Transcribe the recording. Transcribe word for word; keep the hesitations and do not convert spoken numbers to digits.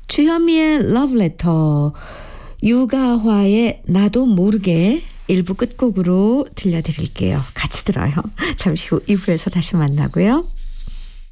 주현미의 러브레터, 유가화의 나도 모르게 일 부 끝곡으로 들려드릴게요. 같이 들어요. 잠시 후 이 부에서 다시 만나고요.